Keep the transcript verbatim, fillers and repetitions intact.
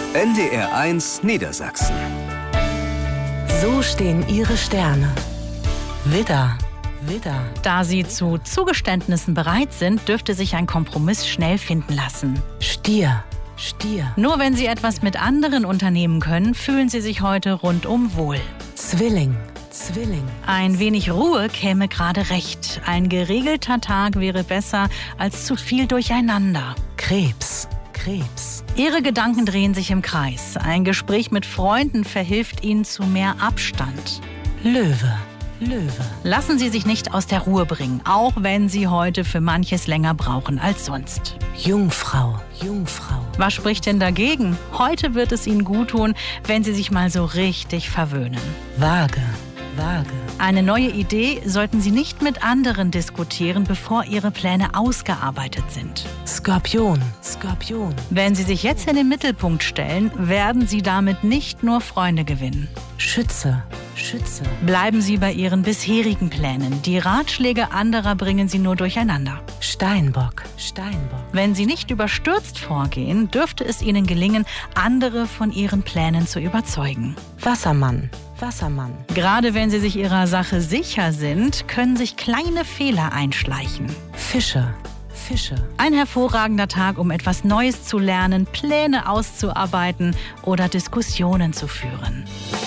N D R eins Niedersachsen. So stehen Ihre Sterne. Widder, Widder. Da Sie zu Zugeständnissen bereit sind, dürfte sich ein Kompromiss schnell finden lassen. Stier, Stier. Nur wenn Sie etwas mit anderen unternehmen können, fühlen Sie sich heute rundum wohl. Zwilling, Zwilling. Ein wenig Ruhe käme gerade recht. Ein geregelter Tag wäre besser als zu viel Durcheinander. Krebs, Krebs. Ihre Gedanken drehen sich im Kreis. Ein Gespräch mit Freunden verhilft Ihnen zu mehr Abstand. Löwe, Löwe. Lassen Sie sich nicht aus der Ruhe bringen, auch wenn Sie heute für manches länger brauchen als sonst. Jungfrau, Jungfrau. Was spricht denn dagegen? Heute wird es Ihnen guttun, wenn Sie sich mal so richtig verwöhnen. Waage, Waage. Eine neue Idee sollten Sie nicht mit anderen diskutieren, bevor Ihre Pläne ausgearbeitet sind. Skorpion, Skorpion. Wenn Sie sich jetzt in den Mittelpunkt stellen, werden Sie damit nicht nur Freunde gewinnen. Schütze, Schütze. Bleiben Sie bei Ihren bisherigen Plänen. Die Ratschläge anderer bringen Sie nur durcheinander. Steinbock, Steinbock. Wenn Sie nicht überstürzt vorgehen, dürfte es Ihnen gelingen, andere von Ihren Plänen zu überzeugen. Wassermann, Wassermann. Gerade wenn Sie sich Ihrer Sache sicher sind, können sich kleine Fehler einschleichen. Fische, Fische. Ein hervorragender Tag, um etwas Neues zu lernen, Pläne auszuarbeiten oder Diskussionen zu führen.